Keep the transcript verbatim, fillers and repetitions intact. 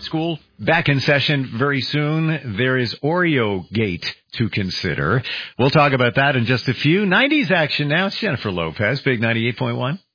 school back in session very soon. There is Oreo Gate to consider. We'll talk about that in just a few. nineties action now. It's Jennifer Lopez, Big ninety-eight point one.